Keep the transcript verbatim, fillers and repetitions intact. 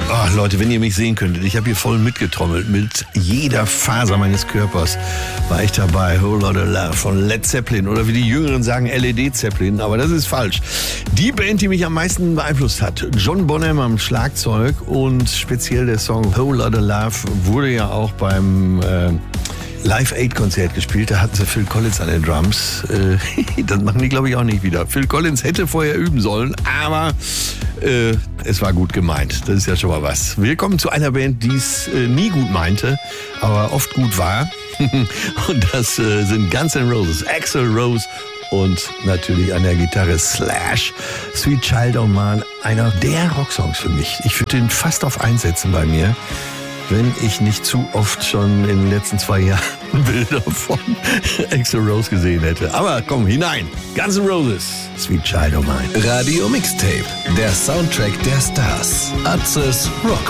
Oh, Leute, wenn ihr mich sehen könntet, ich habe hier voll mitgetrommelt. Mit jeder Faser meines Körpers war ich dabei. Whole Lotta Love von Led Zeppelin. Oder wie die Jüngeren sagen, L E D Zeppelin. Aber das ist falsch. Die Band, die mich am meisten beeinflusst hat. John Bonham am Schlagzeug. Und speziell der Song Whole Lotta Love wurde ja auch beim äh, Live-Aid-Konzert gespielt. Da hatten sie Phil Collins an den Drums. Äh, das machen die, glaube ich, auch nicht wieder. Phil Collins hätte vorher üben sollen, aber äh, es war gut gemeint. Das ist ja schon mal was. Willkommen zu einer Band, die es äh, nie gut meinte, aber oft gut war. Und das äh, sind Guns N' Roses, Axl Rose und natürlich an der Gitarre Slash. Sweet Child O' Mine, einer der Rocksongs für mich. Ich würde den fast auf eins setzen bei mir, wenn ich nicht zu oft schon in den letzten zwei Jahren Bilder von Axl Rose gesehen hätte. Aber komm, hinein. Guns N' Roses, Sweet Child O' Mine. Radio Mixtape, der Soundtrack der Stars. Atzes Rock